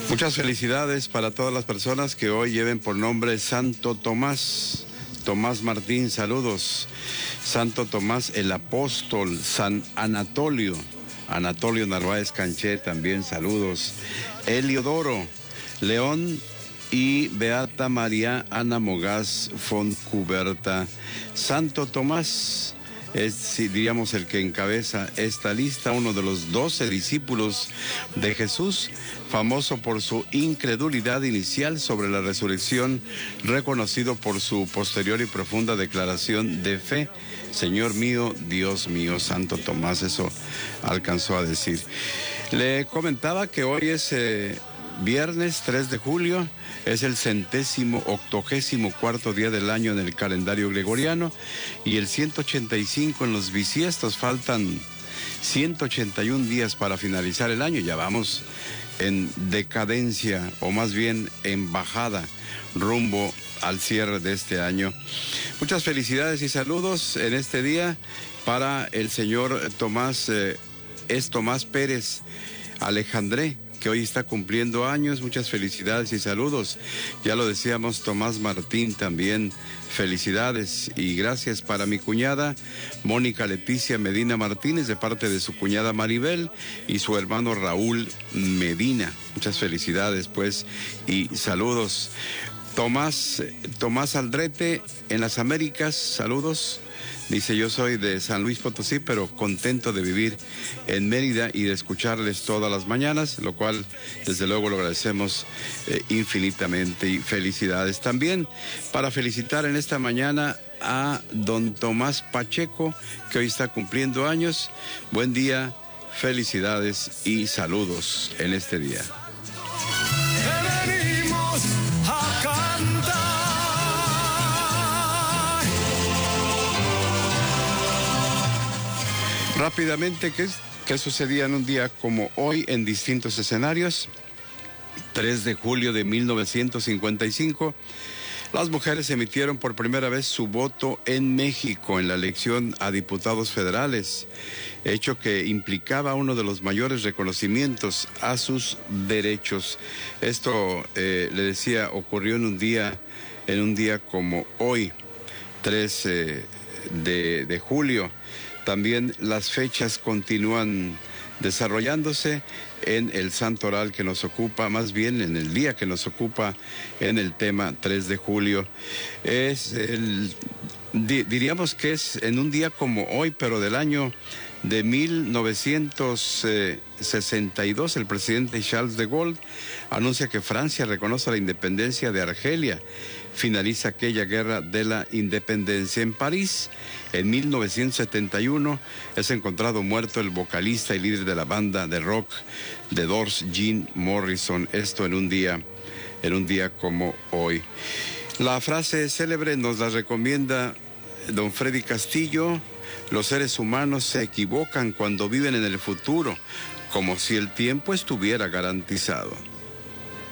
Muchas felicidades para todas las personas que hoy lleven por nombre Santo Tomás. Tomás Martín, saludos. Santo Tomás el Apóstol, San Anatolio. Anatolio Narváez Canché, también saludos. Heliodoro, León y Beata María Ana Mogás Foncuberta. Santo Tomás es, diríamos, el que encabeza esta lista, uno de los 12 discípulos de Jesús, famoso por su incredulidad inicial sobre la resurrección, reconocido por su posterior y profunda declaración de fe. Señor mío, Dios mío. Santo Tomás eso alcanzó a decir. Le comentaba que hoy es viernes 3 de julio, es el 184º día del año en el calendario gregoriano y el 185 en los bisiestos. Faltan 181 días para finalizar el año. Ya vamos en decadencia, o más bien en bajada, rumbo al cierre de este año. Muchas felicidades y saludos en este día para el señor Tomás, Tomás Pérez Alejandré, que hoy está cumpliendo años. Muchas felicidades y saludos. Ya lo decíamos, Tomás Martín también, felicidades y gracias para mi cuñada Mónica Leticia Medina Martínez, de parte de su cuñada Maribel y su hermano Raúl Medina. Muchas felicidades pues y saludos. Tomás Aldrete en las Américas, saludos. Dice, yo soy de San Luis Potosí, pero contento de vivir en Mérida y de escucharles todas las mañanas, lo cual desde luego lo agradecemos infinitamente y felicidades. También para felicitar en esta mañana a don Tomás Pacheco, que hoy está cumpliendo años. Buen día, felicidades y saludos en este día. Venimos a cantar. Rápidamente, ¿qué sucedía en un día como hoy en distintos escenarios? 3 de julio de 1955, las mujeres emitieron por primera vez su voto en México en la elección a diputados federales, hecho que implicaba uno de los mayores reconocimientos a sus derechos. Esto, le decía, ocurrió en un día como hoy, 3 de julio. También las fechas continúan desarrollándose en el santoral que nos ocupa, más bien en el día que nos ocupa en el tema 3 de julio. Diríamos que es en un día como hoy, pero del año de 1962, el presidente Charles de Gaulle anuncia que Francia reconoce la independencia de Argelia. Finaliza aquella guerra de la independencia. En París, en 1971, es encontrado muerto el vocalista y líder de la banda de rock The Doors, Jim Morrison. Esto en un día como hoy. La frase célebre nos la recomienda don Freddy Castillo: los seres humanos se equivocan cuando viven en el futuro, como si el tiempo estuviera garantizado.